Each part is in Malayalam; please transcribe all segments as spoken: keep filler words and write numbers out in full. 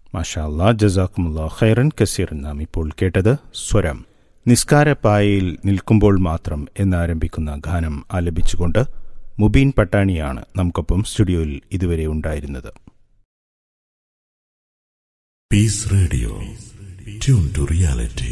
മാഷാ അല്ലാ, ജസാക്കുമുല്ലാ ഖൈറൻ കസീർ. നാം ഇപ്പോൾ കേട്ടത് സ്വരം. നിസ്കാരപ്പായയിൽ നിൽക്കുമ്പോൾ മാത്രം എന്നാരംഭിക്കുന്ന ഗാനം ആലപിച്ചുകൊണ്ട് മുബീൻ പട്ടാണിയാണ് നമുക്കൊപ്പം സ്റ്റുഡിയോയിൽ ഇതുവരെ ഉണ്ടായിരുന്നത്. Piece radio, tune to reality.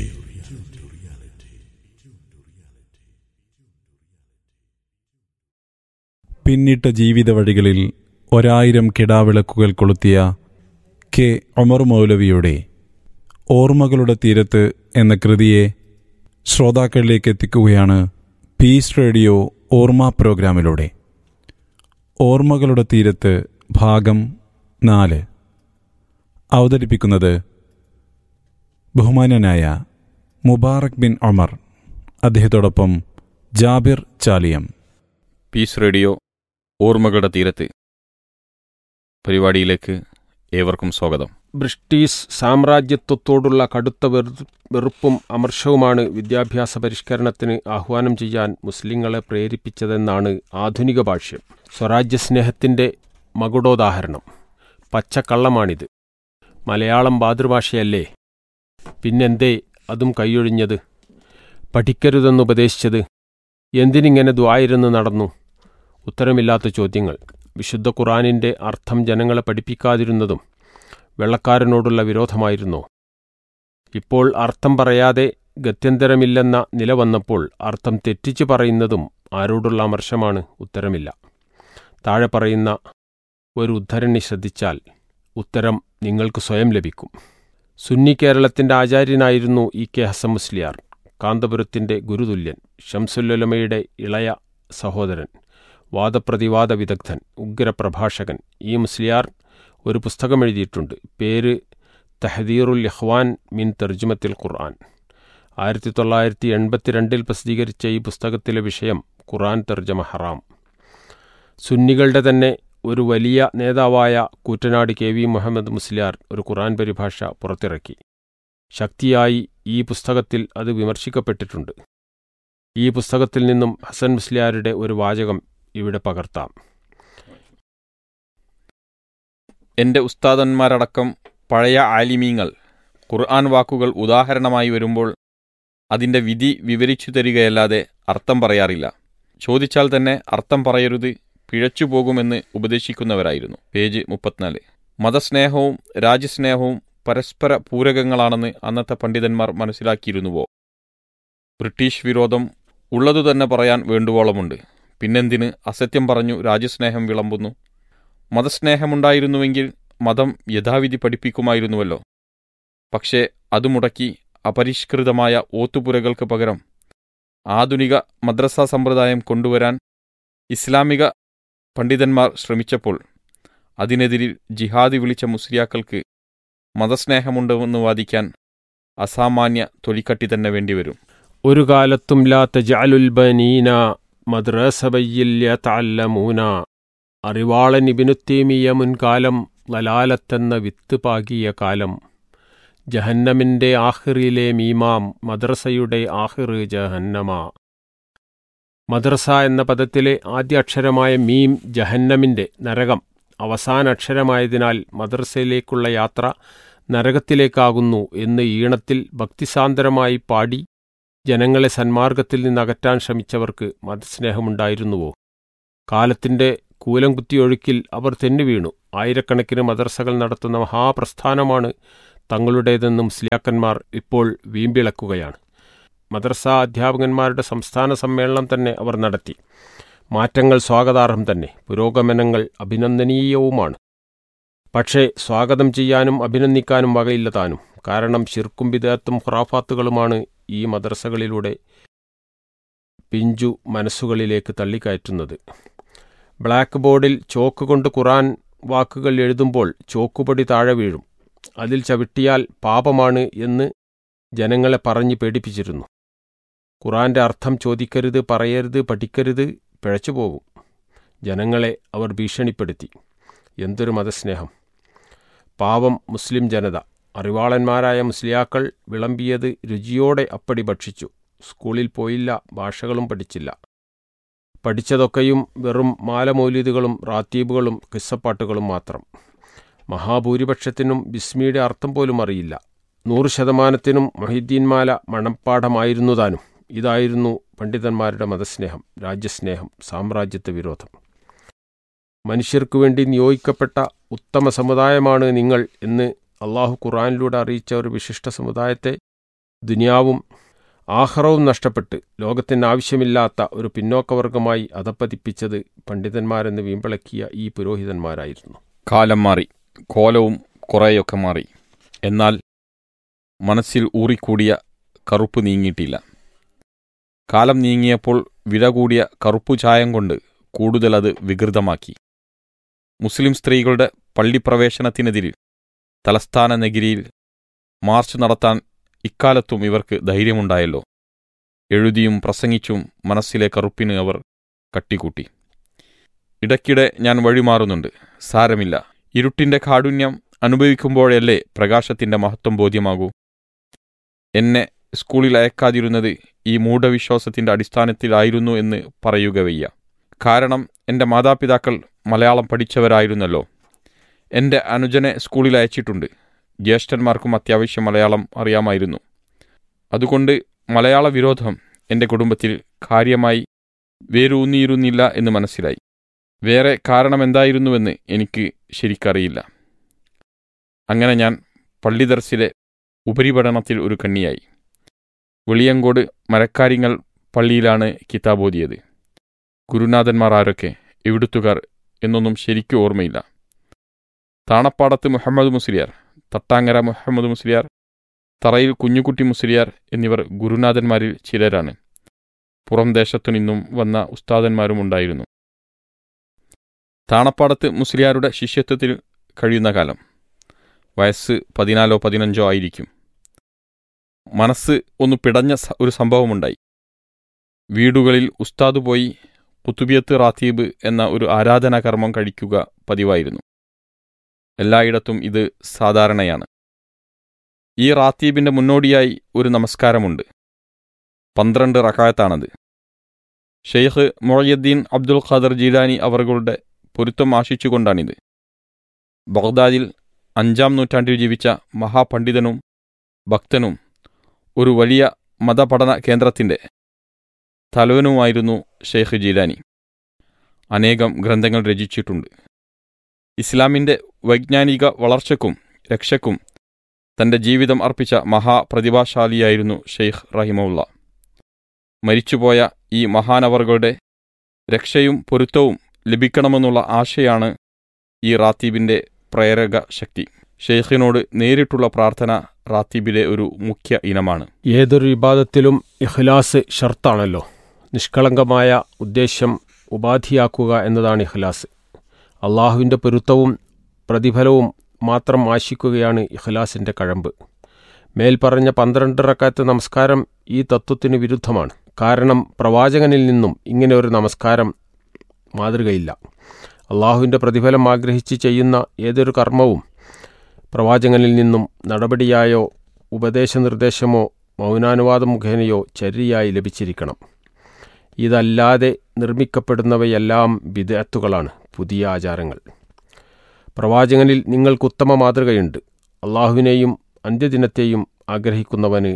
പിന്നിട്ട ജീവിത വഴികളിൽ ഒരായിരം കിടാവിളക്കുകൾ കൊളുത്തിയ കെ ഉമർ മൗലവിയുടെ ഓർമ്മകളുടെ തീരത്ത് എന്ന കൃതിയെ ശ്രോതാക്കളിലേക്ക് എത്തിക്കുകയാണ് പീസ് റേഡിയോ ഓർമ്മ പ്രോഗ്രാമിലൂടെ. ഓർമ്മകളുടെ തീരത്ത് ഭാഗം നാല്. അവതരിപ്പിക്കുന്നത് ബഹുമാന്യനായ മുബാറക് ബിൻ ഉമർ. അദ്ദേഹത്തോടൊപ്പം ജാബിർ ചാലിയം. പീസ് റേഡിയോ ഓർമ്മകളുടെ തീരത്ത് പരിപാടിയിലേക്ക് ഏവർക്കും സ്വാഗതം. ബ്രിട്ടീഷ് സാമ്രാജ്യത്വത്തോടുള്ള കടുത്ത വെറുപ്പും അമർഷവുമാണ് വിദ്യാഭ്യാസ പരിഷ്കരണത്തിന് ആഹ്വാനം ചെയ്യാൻ മുസ്ലിങ്ങളെ പ്രേരിപ്പിച്ചതെന്നാണ് ആധുനിക ഭാഷ്യം. സ്വരാജ്യസ്നേഹത്തിൻ്റെ മകുടോദാഹരണം. പച്ചക്കള്ളമാണിത്. മലയാളം മാതൃഭാഷയല്ലേ, പിന്നെന്തേ അതും കൈയൊഴിഞ്ഞത്? പഠിക്കരുതെന്നുപദേശിച്ചത് എന്തിനിങ്ങനെ ദ്വായിരുന്ന് നടന്നു? ഉത്തരമില്ലാത്ത ചോദ്യങ്ങൾ. വിശുദ്ധ ഖുർആനിൻ്റെ അർത്ഥം ജനങ്ങളെ പഠിപ്പിക്കാതിരുന്നതും വെള്ളക്കാരനോടുള്ള വിരോധമായിരുന്നോ? ഇപ്പോൾ അർത്ഥം പറയാതെ ഗത്യന്തരമില്ലെന്ന നില വന്നപ്പോൾ അർത്ഥം തെറ്റിച്ചു പറയുന്നതും ആരോടുള്ള അമർഷമാണ്? ഉത്തരമില്ല. താഴെ പറയുന്ന ഒരു ഉദ്ധരണി ശ്രദ്ധിച്ചാൽ ഉത്തരം നിങ്ങൾക്ക് സ്വയം ലഭിക്കും. സുന്നി കേരളത്തിൻ്റെ ആചാര്യനായിരുന്നു ഇ കെ ഹസൻ മുസ്ലിയാർ. കാന്തപുരത്തിൻ്റെ ഗുരുതുല്യൻ, ഷംസുലുലമയുടെ ഇളയ സഹോദരൻ, വാദപ്രതിവാദ വിദഗ്ധൻ, ഉഗ്രപ്രഭാഷകൻ. ഈ മുസ്ലിയാർ ഒരു പുസ്തകം എഴുതിയിട്ടുണ്ട്. പേര് തഹദീറുൽ ഇഖ്വാൻ മിൻ തർജുമത്തിൽ ഖുർആൻ. ആയിരത്തി തൊള്ളായിരത്തി എൺപത്തിരണ്ടിൽ പ്രസിദ്ധീകരിച്ച ഈ പുസ്തകത്തിലെ വിഷയം ഖുർആൻ തർജമ ഹറാം. സുന്നികളുടെ തന്നെ ഒരു വലിയ നേതാവായ കൂറ്റനാട് കെ വി മുഹമ്മദ് മുസ്ലിയാർ ഒരു ഖുർആൻ പരിഭാഷ പുറത്തിറക്കി. ശക്തിയായി ഈ പുസ്തകത്തിൽ അത് വിമർശിക്കപ്പെട്ടിട്ടുണ്ട്. ഈ പുസ്തകത്തിൽ നിന്നും ഹസൻ മുസ്ലിയാരുടെ ഒരു വാചകം ഇവിടെ പകർത്താം. എൻ്റെ ഉസ്താദന്മാരടക്കം പഴയ ആലിമീങ്ങൾ ഖുർആൻ വാക്കുകൾ ഉദാഹരണമായി വരുമ്പോൾ അതിൻ്റെ വിധി വിവരിച്ചു തരികയല്ലാതെ അർത്ഥം പറയാറില്ല. ചോദിച്ചാൽ തന്നെ അർത്ഥം പറയരുത്, പിഴച്ചുപോകുമെന്ന് ഉപദേശിക്കുന്നവരായിരുന്നു. പേജ് മുപ്പത്തിനാല്. മതസ്നേഹവും രാജ്യസ്നേഹവും പരസ്പര പൂരകങ്ങളാണെന്ന് അന്നത്തെ പണ്ഡിതന്മാർ മനസ്സിലാക്കിയിരുന്നുവോ? ബ്രിട്ടീഷ് വിരോധം ഉള്ളതുതന്നെ പറയാൻ വേണ്ടുവോളമുണ്ട്. പിന്നെന്തിന് അസത്യം പറഞ്ഞു രാജ്യസ്നേഹം വിളമ്പുന്നു? മതസ്നേഹമുണ്ടായിരുന്നുവെങ്കിൽ മതം യഥാവിധി പഠിപ്പിക്കുമായിരുന്നുവല്ലോ. പക്ഷേ അത് മുടക്കി അപരിഷ്കൃതമായ ഓത്തുപുരകൾക്ക് പകരം ആധുനിക മദ്രസ സമ്പ്രദായം കൊണ്ടുവരാൻ ഇസ്ലാമിക പണ്ഡിതന്മാർ ശ്രമിച്ചപ്പോൾ അതിനെതിരിൽ ജിഹാദി വിളിച്ച മുസ്ലിയാക്കൾക്ക് മതസ്നേഹമുണ്ടെന്ന് വാദിക്കാൻ അസാമാന്യ തൊലിക്കട്ടി തന്നെ വേണ്ടിവരും. ഒരു കാലത്തും ലാ തജഅലുൽ ബനീന മദ്രസബയ്യിൽ യതഅല്ലമൂന. അറിവാളൻ ഇബ്നു തൈമിയ്യ മുൻകാലം ലലാലത്തെന്ന വിത്ത് പാകിയ കാലം. ജഹന്നമിൻ്റെ ആഖിറിലെ മീമാം, മദ്രസയുടെ ആഖിറ് ജഹന്നമ. മദ്രസ എന്ന പദത്തിലെ ആദ്യ അക്ഷരമായ മീം ജഹന്നമിൻ്റെ നരകം അവസാന അക്ഷരമായതിനാൽ മദ്രസയിലേക്കുള്ള യാത്ര നരകത്തിലേക്കാകുന്നു എന്ന് ഈണത്തിൽ ഭക്തിസാന്ദ്രമായി പാടി ജനങ്ങളെ സന്മാർഗത്തിൽ നിന്നകറ്റാൻ ശ്രമിച്ചവർക്ക് മതസ്നേഹമുണ്ടായിരുന്നുവോ? കാലത്തിൻ്റെ കൂലം കുത്തിയൊഴുക്കിൽ അവർ തെന്നുവീണു. ആയിരക്കണക്കിന് മദ്രസകൾ നടത്തുന്ന മഹാപ്രസ്ഥാനമാണ് തങ്ങളുടേതെന്ന് മുസ്ലിയാക്കന്മാർ ഇപ്പോൾ വീമ്പിളക്കുകയാണ്. മദ്രസ അധ്യാപകന്മാരുടെ സംസ്ഥാന സമ്മേളനം തന്നെ അവർ നടത്തി. മാറ്റങ്ങൾ സ്വാഗതാർഹം തന്നെ, പുരോഗമനങ്ങൾ അഭിനന്ദനീയവുമാണ്. പക്ഷേ സ്വാഗതം ചെയ്യാനും അഭിനന്ദിക്കാനും വകയില്ല താനും. കാരണം ശിർക്കും ബിദഅത്തും ഖുറാഫാത്തുകളുമാണ് ഈ മദ്രസകളിലൂടെ പിഞ്ചു മനസ്സുകളിലേക്ക് തള്ളിക്കയറ്റുന്നത്. ബ്ലാക്ക് ബോർഡിൽ ചോക്ക് കൊണ്ട് ഖുർആൻ വാക്കുകൾ എഴുതുമ്പോൾ ചോക്കുപൊടി താഴെ വീഴും. അതിൽ ചവിട്ടിയാൽ പാപമാണ് എന്ന് ജനങ്ങളെ പറഞ്ഞ് പേടിപ്പിച്ചിരുന്നു. ഖുർആന്റെ അർത്ഥം ചോദിക്കരുത്, പറയരുത്, പഠിക്കരുത്, പിഴച്ചുപോകും. ജനങ്ങളെ അവർ ഭീഷണിപ്പെടുത്തി. എന്തൊരു മതസ്നേഹം! പാവം മുസ്ലിം ജനത. അറിവാളന്മാരായ മുസ്ലിയാക്കൾ വിളമ്പിയത് രുചിയോടെ അപ്പടി ഭക്ഷിച്ചു. സ്കൂളിൽ പോയില്ല, ഭാഷകളും പഠിച്ചില്ല. പഠിച്ചതൊക്കെയും വെറും മാലമൗലിദുകളും റാത്തീബുകളും കിസ്സപ്പാട്ടുകളും മാത്രം. മഹാഭൂരിപക്ഷത്തിനും ബിസ്മിയുടെ അർത്ഥം പോലും അറിയില്ല. നൂറ് ശതമാനത്തിനും മൊഹീദ്ദീൻമാല മണപ്പാഠമായിരുന്നു താനും. ഇതായിരുന്നു പണ്ഡിതന്മാരുടെ മതസ്നേഹം, രാജ്യസ്നേഹം, സാമ്രാജ്യത്വ വിരോധം. മനുഷ്യർക്കു വേണ്ടി നിയോഗിക്കപ്പെട്ട ഉത്തമ സമുദായമാണ് നിങ്ങൾ എന്ന് അള്ളാഹു ഖുർആനിലൂടെ അറിയിച്ച ഒരു വിശിഷ്ട സമുദായത്തെ ദുനിയാവും ആഖിറവും നഷ്ടപ്പെട്ട് ലോകത്തിന് ആവശ്യമില്ലാത്ത ഒരു പിന്നോക്കവർഗമായി അധപ്പതിപ്പിച്ചത് പണ്ഡിതന്മാരെന്ന് വീമ്പിളക്കിയ ഈ പുരോഹിതന്മാരായിരുന്നു. കാലം മാറി, കോലവും കുറേയൊക്കെ മാറി. എന്നാൽ മനസ്സിൽ ഊറിക്കൂടിയ കറുപ്പ് നീങ്ങിയിട്ടില്ല. കാലം നീങ്ങിയപ്പോൾ വില കൂടിയ കറുപ്പു ചായം കൊണ്ട് കൂടുതൽ അത് വികൃതമാക്കി. മുസ്ലിം സ്ത്രീകളുടെ പള്ളിപ്രവേശനത്തിനെതിരിൽ തലസ്ഥാന നഗരിയിൽ മാർച്ച് നടത്താൻ ഇക്കാലത്തും ഇവർക്ക് ധൈര്യമുണ്ടായല്ലോ. എഴുതിയും പ്രസംഗിച്ചും മനസ്സിലെ കറുപ്പിന് അവർ കട്ടിക്കൂട്ടി. ഇടയ്ക്കിടെ ഞാൻ വഴിമാറുന്നുണ്ട്, സാരമില്ല. ഇരുട്ടിന്റെ കാഠിന്യം അനുഭവിക്കുമ്പോഴല്ലേ പ്രകാശത്തിന്റെ മഹത്വം ബോധ്യമാകൂ. എന്നെ സ്കൂളിൽ അയക്കാതിരുന്നത് ഈ മൂഢവിശ്വാസത്തിന്റെ അടിസ്ഥാനത്തിലായിരുന്നു എന്ന് പറയുക വയ്യ. കാരണം എൻ്റെ മാതാപിതാക്കൾ മലയാളം പഠിച്ചവരായിരുന്നല്ലോ. എൻ്റെ അനുജനെ സ്കൂളിൽ അയച്ചിട്ടുണ്ട്. ജ്യേഷ്ഠന്മാർക്കും അത്യാവശ്യം മലയാളം അറിയാമായിരുന്നു. അതുകൊണ്ട് മലയാള വിരോധം എൻ്റെ കുടുംബത്തിൽ കാര്യമായി വേരൂന്നിയിരുന്നില്ല എന്ന് മനസ്സിലായി. വേറെ കാരണമെന്തായിരുന്നുവെന്ന് എനിക്ക് ശരിക്കറിയില്ല. അങ്ങനെ ഞാൻ പള്ളിദർസിലെ ഉപരിപഠനത്തിൽ ഒരു കണ്ണിയായി. വെളിയങ്കോട് മരക്കാരിങ്ങൾ പള്ളിയിലാണ് കിതാബോദിയത്. ഗുരുനാഥന്മാർ ആരൊക്കെ, എവിടുത്തുകാർ എന്നൊന്നും ശരിക്കും ഓർമ്മയില്ല. താണപ്പാടത്ത് മുഹമ്മദ് മുസ്ലിയാർ, തട്ടാങ്ങര മുഹമ്മദ് മുസ്ലിയാർ, തറയിൽ കുഞ്ഞുകുട്ടി മുസ്ലിയാർ എന്നിവർ ഗുരുനാഥന്മാരിൽ ചിലരാണ്. പുറം ദേശത്തു നിന്നും വന്ന ഉസ്താദന്മാരും ഉണ്ടായിരുന്നു. താണപ്പാടത്ത് മുസ്ലിയാരുടെ ശിഷ്യത്വത്തിൽ കഴിയുന്ന കാലം വയസ്സ് പതിനാലോ പതിനഞ്ചോ ആയിരിക്കും. മനസ്സ് ഒന്ന് പിടഞ്ഞ ഒരു സംഭവമുണ്ടായി. വീടുകളിൽ ഉസ്താദ് പോയി കുത്തുബിയത്ത് റാത്തീബ് എന്ന ഒരു ആരാധനാകർമ്മം കഴിക്കുക പതിവായിരുന്നു. എല്ലായിടത്തും ഇത് സാധാരണയാണ്. ഈ റാത്തീബിന്റെ മുന്നോടിയായി ഒരു നമസ്കാരമുണ്ട്. പന്ത്രണ്ട് റക്അത്താണത്. ഷെയ്ഖ് മുഅയ്യദ്ദീൻ അബ്ദുൽ ഖാദർ ജീലാനി അവറുകളുടെ പൊരുത്തം ആശിച്ചുകൊണ്ടാണിത്. ബഗ്ദാദിൽ അഞ്ചാം നൂറ്റാണ്ടിൽ ജീവിച്ച മഹാപണ്ഡിതനും ഭക്തനും ഒരു വലിയ മതപഠന കേന്ദ്രത്തിൻ്റെ തലവനുമായിരുന്നു ഷെയ്ഖ് ജീലാനി. അനേകം ഗ്രന്ഥങ്ങൾ രചിച്ചിട്ടുണ്ട്. ഇസ്ലാമിൻ്റെ വൈജ്ഞാനിക വളർച്ചയ്ക്കും രക്ഷയ്ക്കും തൻ്റെ ജീവിതം അർപ്പിച്ച മഹാപ്രതിഭാശാലിയായിരുന്നു ഷെയ്ഖ് റഹിമഹുള്ള. മരിച്ചുപോയ ഈ മഹാനവറുകളുടെ രക്ഷയും പൊരുത്തവും ലഭിക്കണമെന്നുള്ള ആശയാണ് ഈ റാത്തീബിൻ്റെ പ്രേരക ശക്തി. ഷെയ്ഖിനോട് നേരിട്ടുള്ള പ്രാർത്ഥന റാത്തീബിലെ ഒരു മുഖ്യ ഇനമാണ്. ഏതൊരു ഇബാദത്തിലും ഇഖ്ലാസ് ഷർത്താണല്ലോ. നിഷ്കളങ്കമായ ഉദ്ദേശ്യം ഉപാധിയാക്കുക എന്നതാണ് ഇഖ്ലാസ്. അള്ളാഹുവിൻ്റെ പൊരുത്തവും പ്രതിഫലവും മാത്രം ആശിക്കുകയാണ് ഇഖ്ലാസിൻ്റെ കഴമ്പ്. മേൽപ്പറഞ്ഞ പന്ത്രണ്ട് റക്അത്ത് നമസ്കാരം ഈ തത്വത്തിന് വിരുദ്ധമാണ്. കാരണം പ്രവാചകനിൽ നിന്നും ഇങ്ങനെ ഒരു നമസ്കാരം മാതൃകയില്ല. അള്ളാഹുവിൻ്റെ പ്രതിഫലം ആഗ്രഹിച്ച് ചെയ്യുന്ന ഏതൊരു കർമ്മവും പ്രവാചകനിൽ നിന്നും നടപടിയായോ ഉപദേശനിർദ്ദേശമോ മൗനാനുവാദം മുഖേനയോ ചര്യയായി ലഭിച്ചിരിക്കണം. ഇതല്ലാതെ നിർമ്മിക്കപ്പെടുന്നവയെല്ലാം ബിദ്അത്തുകളാണ്, പുതിയ ആചാരങ്ങൾ. പ്രവാചകനിൽ നിങ്ങൾക്കുത്തമ മാതൃകയുണ്ട്, അള്ളാഹുവിനെയും അന്ത്യദിനത്തെയും ആഗ്രഹിക്കുന്നവന്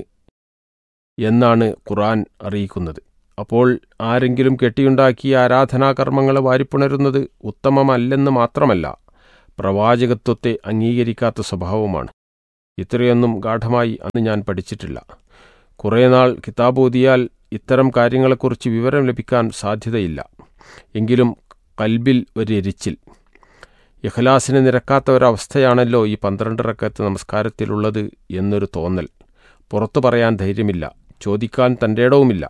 എന്നാണ് ഖുർആൻ അറിയിക്കുന്നത്. അപ്പോൾ ആരെങ്കിലും കെട്ടിയുണ്ടാക്കിയ ആരാധനാകർമ്മങ്ങളെ വാരിപ്പുണരുന്നത് ഉത്തമമല്ലെന്ന് മാത്രമല്ല, പ്രവാചകത്വത്തെ അംഗീകരിക്കാത്ത സ്വഭാവമാണ്. ഇത്രയൊന്നും ഗാഠമായി അന്ന് ഞാൻ പഠിച്ചിട്ടില്ല. കുറേ നാൾ കിതാബോദിയാൽ ഇത്തരം കാര്യങ്ങളെക്കുറിച്ച് വിവരം ലഭിക്കാൻ സാധ്യതയില്ല. എങ്കിലും കൽബിൽ ഒരു എരിച്ചിൽ, ഇഖ്ലാസിന് നിരക്കാത്ത ഒരവസ്ഥയാണല്ലോ ഈ പന്ത്രണ്ട് റക്അത്ത് നമസ്കാരത്തിലുള്ളത് എന്നൊരു തോന്നൽ. പുറത്തു പറയാൻ ധൈര്യമില്ല, ചോദിക്കാൻ തൻ്റെടവുമില്ല,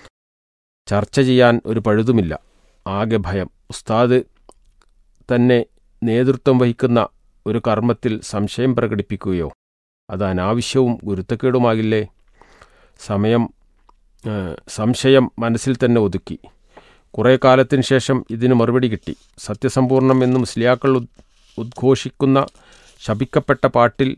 ചർച്ച ചെയ്യാൻ ഒരു പഴുതുമില്ല. ആകെ ഭയം. ഉസ്താദ് തന്നെ നേതൃത്വം വഹിക്കുന്ന ഒരു കർമ്മത്തിൽ സംശയം പ്രകടിപ്പിക്കുകയോ അത് അനാവശ്യവും ഗുരുത്തക്കേടുമാകില്ലേ? സമയം സംശയം മനസ്സിൽ തന്നെ ഒതുക്കി. കുറേ കാലത്തിന് ശേഷം ഇതിന് മറുപടി കിട്ടി. സത്യസമ്പൂർണം എന്ന് മുസ്ലിയാക്കൾ ഉദ്ഘോഷിക്കുന്ന ശപിക്കപ്പെട്ട പാട്ടിൽ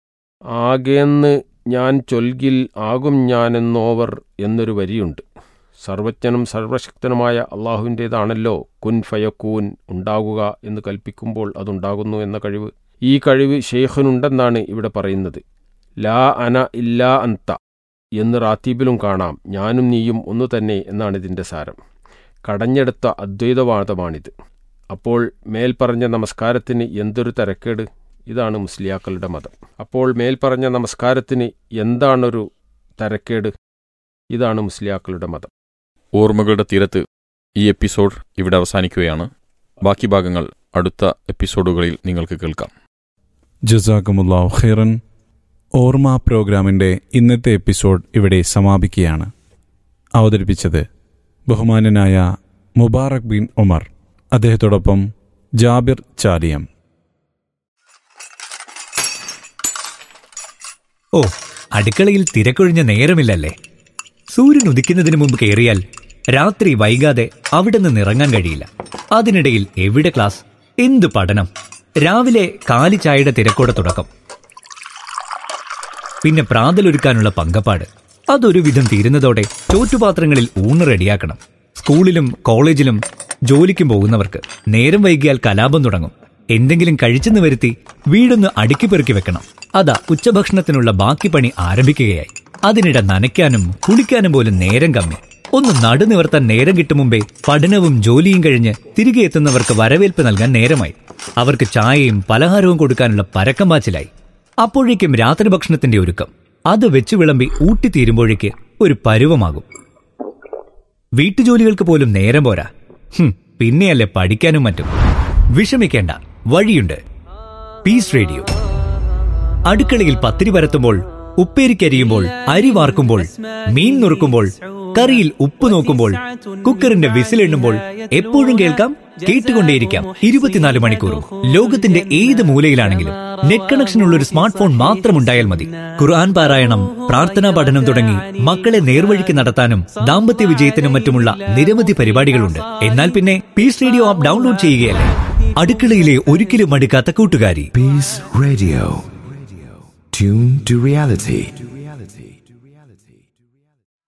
ആകെന്ന് ഞാൻ ചൊൽകിൽ ആകും ഞാനെന്നോവർ എന്നൊരു വരിയുണ്ട്. സർവജ്ഞനും സർവശക്തനുമായ അള്ളാഹുവിൻ്റേതാണല്ലോ കുൻ ഫയക്കൂൻ ഉണ്ടാകുക എന്ന് കൽപ്പിക്കുമ്പോൾ അതുണ്ടാകുന്നു എന്ന കഴിവ്. ഈ കഴിവ് ഷെയ്ഖിനുണ്ടെന്നാണ് ഇവിടെ പറയുന്നത്. ലാ അന ഇല്ലാ അന്ത എന്ന് റാത്തീബിലും കാണാം. ഞാനും നീയും ഒന്നു തന്നെ എന്നാണ് ഇതിൻ്റെ സാരം. കടഞ്ഞെടുത്ത അദ്വൈതവാദമാണിത്. അപ്പോൾ മേൽപ്പറഞ്ഞ നമസ്കാരത്തിന് എന്തൊരു തരക്കേട്? ഇതാണ് മുസ്ലിയാക്കളുടെ മതം. അപ്പോൾ മേൽപ്പറഞ്ഞ നമസ്കാരത്തിന് എന്താണൊരു തരക്കേട്? ഇതാണ് മുസ്ലിയാക്കളുടെ മതം. ഓർമ്മകളുടെ തീരത്ത് ഈ എപ്പിസോഡ് ഇവിടെ അവസാനിക്കുകയാണ്. ബാക്കി ഭാഗങ്ങൾ അടുത്ത എപ്പിസോഡുകളിൽ നിങ്ങൾക്ക് കേൾക്കാം. ജസാക്കുമുല്ലാഹു ഖൈറൻ. ഓർമ്മ പ്രോഗ്രാമിൻ്റെ ഇന്നത്തെ എപ്പിസോഡ് ഇവിടെ സമാപിക്കുകയാണ്. അവതരിപ്പിച്ചത് ബഹുമാനനായ മുബാറക് ബിൻ ഉമർ, അദ്ദേഹത്തോടൊപ്പം ജാബിർ ചാലിയം. ഓ, അടുക്കളയിൽ തിരക്കൊഴിഞ്ഞ നേരമില്ലല്ലേ? സൂര്യൻ ഉദിക്കുന്നതിന് മുമ്പ് കയറിയാൽ രാത്രി വൈകാതെ അവിടെ നിന്ന് ഇറങ്ങാൻ കഴിയില്ല. അതിനിടയിൽ എവിടെ ക്ലാസ്, എന്ത് പഠനം! രാവിലെ കാലി ചായയുടെ തിരക്കോടെ തുടക്കം, പിന്നെ പ്രാതലൊരുക്കാനുള്ള പങ്കപ്പാട്. അതൊരു വിധം തീരുന്നതോടെ ചോറ്റുപാത്രങ്ങളിൽ ഊണ് റെഡിയാക്കണം. സ്കൂളിലും കോളേജിലും ജോലിക്കും പോകുന്നവർക്ക് നേരം വൈകിയാൽ കലാപം തുടങ്ങും. എന്തെങ്കിലും കഴിച്ചെന്ന് വരുത്തി വീടൊന്ന് അടുക്കി പെറുക്കി വെക്കണം. അതാ ഉച്ചഭക്ഷണത്തിനുള്ള ബാക്കി പണി ആരംഭിക്കുകയായി. അതിനിടെ നനയ്ക്കാനും കുളിക്കാനും പോലും നേരം കമ്മി. ഒന്ന് നടുനിവർത്താൻ നേരം കിട്ടും മുമ്പേ പഠനവും ജോലിയും കഴിഞ്ഞ് തിരികെ എത്തുന്നവർക്ക് വരവേൽപ്പ് നൽകാൻ നേരമായി. അവർക്ക് ചായയും പലഹാരവും കൊടുക്കാനുള്ള പരക്കം പാച്ചിലായി. അപ്പോഴേക്കും രാത്രി ഭക്ഷണത്തിന്റെ ഒരുക്കം. അത് വെച്ചു വിളമ്പി ഊട്ടിത്തീരുമ്പോഴേക്ക് ഒരു പരുവമാകും. വീട്ടുജോലികൾക്ക് പോലും നേരം പോരാ. പിന്നെയല്ലേ പഠിക്കാനും മറ്റും. വിഷമിക്കേണ്ട, വഴിയുണ്ട്. Piece radio. അടുക്കളയിൽ പത്തിരി പരത്തുമ്പോൾ, ഉപ്പേരിക്കരിയുമ്പോൾ, അരി വാർക്കുമ്പോൾ, മീൻ നുറുക്കുമ്പോൾ, കറിയിൽ ഉപ്പ് നോക്കുമ്പോൾ, കുക്കറിന്റെ വിസിലെണ്ണുമ്പോൾ എപ്പോഴും കേൾക്കാം, കേട്ടുകൊണ്ടേയിരിക്കാം. ഇരുപത്തിനാല് മണിക്കൂറും ലോകത്തിന്റെ ഏത് മൂലയിലാണെങ്കിലും നെറ്റ് കണക്ഷനുള്ള ഒരു സ്മാർട്ട് ഫോൺ മാത്രമുണ്ടായാൽ മതി. ഖുർആൻ പാരായണം, പ്രാർത്ഥനാ പഠനം തുടങ്ങി മക്കളെ നേർവഴിക്ക് നടത്താനും ദാമ്പത്യ വിജയത്തിനും മറ്റുമുള്ള നിരവധി പരിപാടികളുണ്ട്. എന്നാൽ പിന്നെ പീസ് റേഡിയോ ആപ്പ് ഡൗൺലോഡ് ചെയ്യുകയല്ലേ. അടുക്കളയിലെ ഒരിക്കലും മടുക്കാത്ത കൂട്ടുകാരി. Peace Radio. Tune to reality.